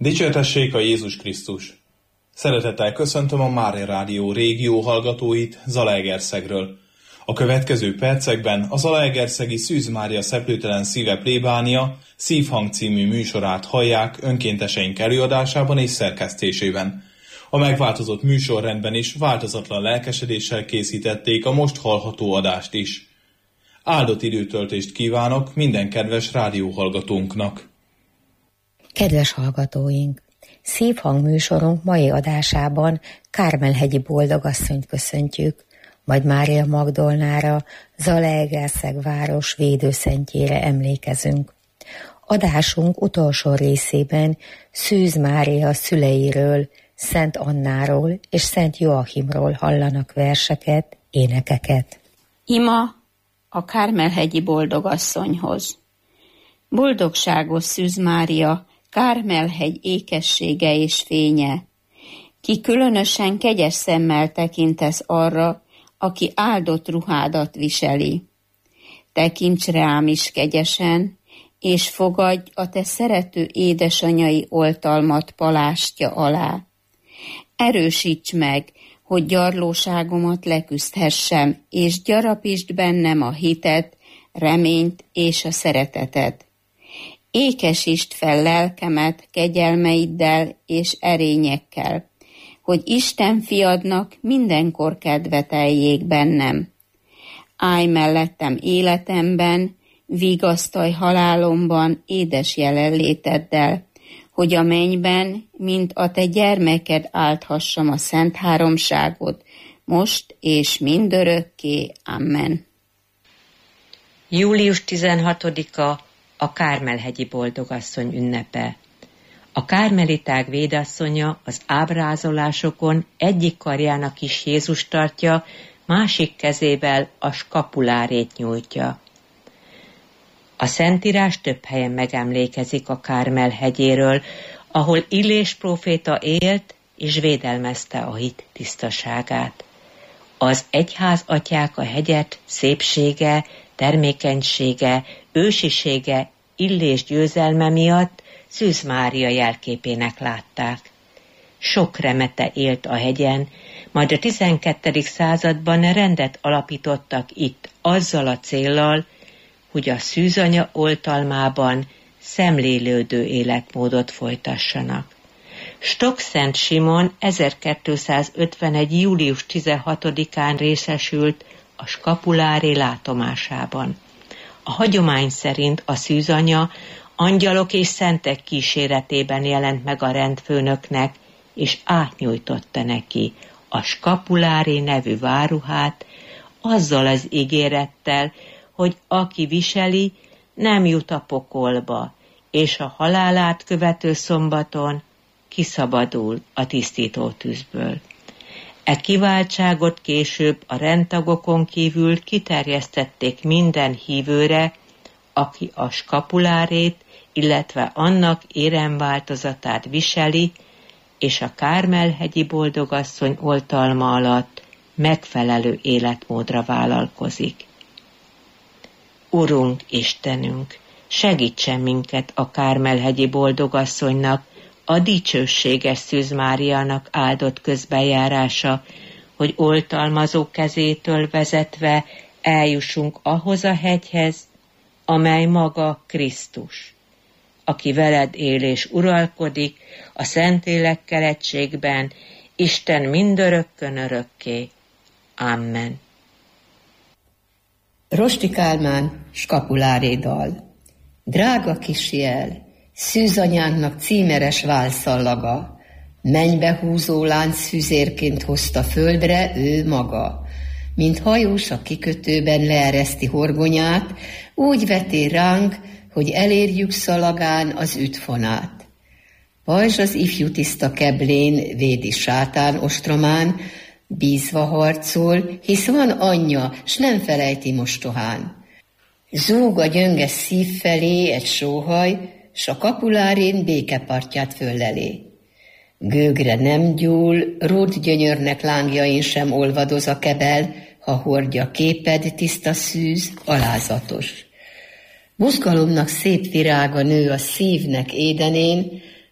Dicsértessék a Jézus Krisztus! Szeretettel köszöntöm a Mária Rádió régió hallgatóit Zalaegerszegről. A következő percekben a Zalaegerszegi Szűz Mária Szeplőtelen Szíve plébánia Szívhang című műsorát hallják önkénteseink előadásában és szerkesztésében. A megváltozott műsorrendben is változatlan lelkesedéssel készítették a most hallható adást is. Áldott időtöltést kívánok minden kedves rádióhallgatónknak! Kedves hallgatóink! Szívhang műsorunk mai adásában Kármel-hegyi boldogasszonyt köszöntjük, majd Mária Magdolnára, Zalaegerszeg város védőszentjére emlékezünk. Adásunk utolsó részében Szűz Mária szüleiről, Szent Annáról és Szent Joachimról hallanak verseket, énekeket. Ima a Kármel-hegyi boldogasszonyhoz. Boldogságos Szűz Mária, Kármel-hegy ékessége és fénye, ki különösen kegyes szemmel tekintesz arra, aki áldott ruhádat viseli. Tekints rám is kegyesen, és fogadj a te szerető édesanyai oltalmat palástja alá. Erősíts meg, hogy gyarlóságomat leküzdhessem, és gyarapítsd bennem a hitet, reményt és a szeretetet. Ékesítsd fel lelkemet kegyelmeiddel és erényekkel, hogy Isten fiadnak mindenkor kedveteljék bennem. Állj mellettem életemben, vigasztalj halálomban édes jelenléteddel, hogy a mennyben, mint a te gyermeked áldhassam a szent háromságot, most és mindörökké. Amen. Július 16-a a Kármel-hegyi boldogasszony ünnepe. A kármeliták védasszonya az ábrázolásokon egyik karjának is Jézus tartja, másik kezével a skapulárét nyújtja. A Szentírás több helyen megemlékezik a Kármel-hegyéről, ahol Illés próféta élt és védelmezte a hit tisztaságát. Az egyház atyák a hegyet szépsége, termékenysége, ősisége, Illés győzelme miatt Szűz Mária jelképének látták. Sok remete élt a hegyen, majd a 12. században rendet alapítottak itt azzal a céllal, hogy a szűzanya oltalmában szemlélődő életmódot folytassanak. Stokkszent Simon 1251. július 16-án részesült a skapulári látomásában. A hagyomány szerint a szűzanya angyalok és szentek kíséretében jelent meg a rendfőnöknek, és átnyújtotta neki a skapulári nevű váruhát, azzal az ígérettel, hogy aki viseli, nem jut a pokolba, és a halálát követő szombaton kiszabadul a tisztító tűzből. E kiváltságot később a rendtagokon kívül kiterjesztették minden hívőre, aki a skapulárét, illetve annak éremváltozatát viseli, és a Kármel-hegyi boldogasszony oltalma alatt megfelelő életmódra vállalkozik. Urunk, Istenünk, segítsen minket a Kármel-hegyi boldogasszonynak, a dicsőséges Szűz Máriának áldott közbenjárása, hogy oltalmazó kezétől vezetve eljussunk ahhoz a hegyhez, amely maga Krisztus, aki veled él és uralkodik a Szentlélekkel egységben, Isten mindörökkön örökké. Amen. Rosti Kálmán skapuláré dal. Drága kis jel, szűzanyánknak címeres válszallaga, mennybe húzó lánc szűzérként hozta földre ő maga. Mint hajós a kikötőben leereszti horgonyát, úgy veti ránk, hogy elérjük szalagán az üdfonát. Pajzs az ifjú tiszta keblén védi sátán ostromán, bízva harcol, hisz van anyja, s nem felejti mostohán. Zúg a gyönges szív felé egy sóhaj, s a kapulárén békepartját föllelé. Gőgre nem gyúl, ród gyönyörnek lángjain sem olvadoz a kebel, ha hordja képed tiszta szűz, alázatos. Mozgalomnak szép virága nő a szívnek édenén,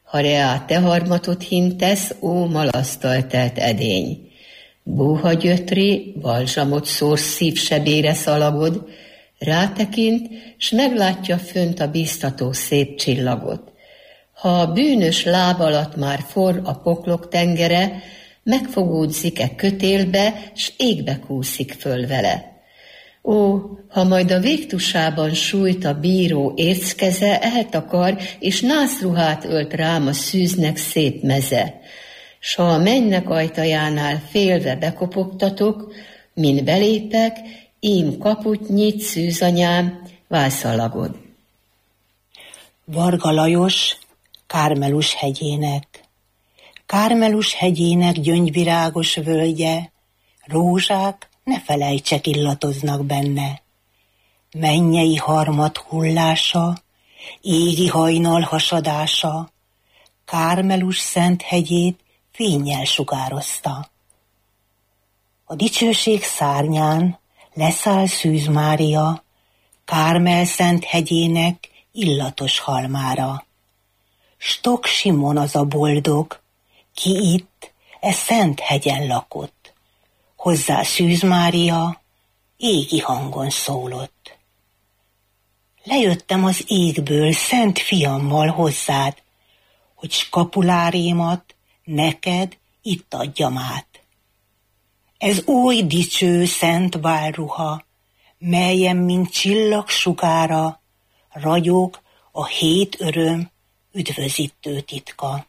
ha reá te harmatot hintesz, ó malasztaltelt edény. Bóha gyötri, balzsamot szórsz szívsebére szalagod, rátekint, s meglátja fönt a bíztató szép csillagot. Ha a bűnös láb alatt már forr a poklok tengere, megfogódzik-e kötélbe, s égbe kúszik föl vele. Ó, ha majd a végtusában sújt a bíró érckeze, eltakar, és nászruhát ölt rám a szűznek szép meze. S ha a mennynek ajtajánál félve bekopogtatok, min belépek, ím kaput nyit szűzanyám, válszalagod. Varga Lajos, Kármelus hegyének. Kármelus hegyének gyöngyvirágos völgye, rózsák, ne felejtsek, illatoznak benne. Mennyei harmat hullása, égi hajnal hasadása, Kármelus szent hegyét fénnyel sugározta. A dicsőség szárnyán leszáll Szűz Mária, Kármel szent hegyének illatos halmára. Stok Simon az a boldog, ki itt, szent hegyen lakott. Hozzá Szűz Mária égi hangon szólott. Lejöttem az égből szent fiammal hozzád, hogy skapulárémat neked itt adjam át. Ez oly dicső szent bálruha, melyen mint csillag sugára ragyog a 7 öröm üdvözítő titka.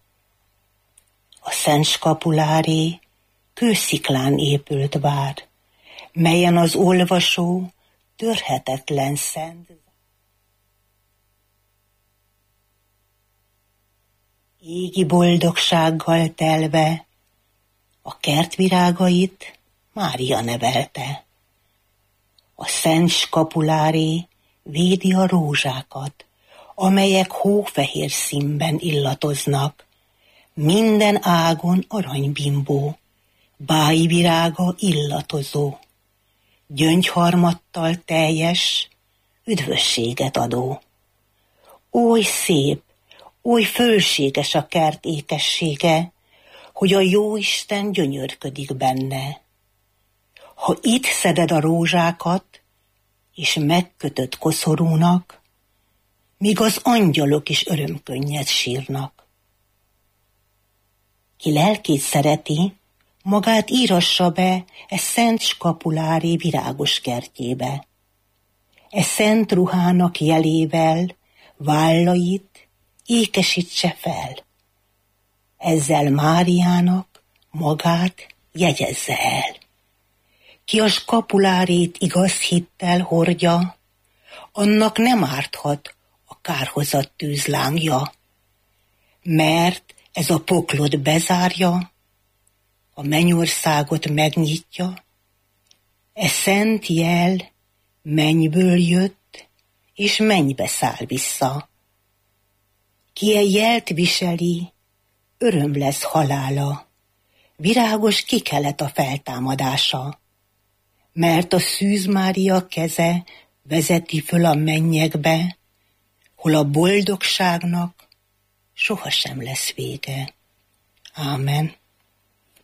A szent skapuláré kősziklán épült bár, melyen az olvasó törhetetlen szent. Égi boldogsággal telve a kertvirágait Mária nevelte. A szent skapuláré védi a rózsákat, amelyek hófehér színben illatoznak. Minden ágon aranybimbó, bájvirága illatozó, gyöngyharmattal teljes, üdvösséget adó. Oly szép, oly fölséges a kert ékessége, hogy a Jóisten gyönyörködik benne. Ha itt szeded a rózsákat, és megkötött koszorúnak, míg az angyalok is örömkönnyet sírnak. Ki lelkét szereti, magát írassa be szent skapulári virágos kertjébe. Szent ruhának jelével vállait ékesítse fel. Ezzel Máriának magát jegyezze el. Ki a skapulárét igaz hittel hordja, annak nem árthat a kárhozat tűzlángja, mert ez a poklot bezárja, a mennyországot megnyitja, szent jel mennyből jött, és mennybe száll vissza. Ki jelt viseli, öröm lesz halála, virágos kikelet a feltámadása, mert a Szűz Mária keze vezeti föl a mennyekbe, hol a boldogságnak sohasem lesz vége. Ámen.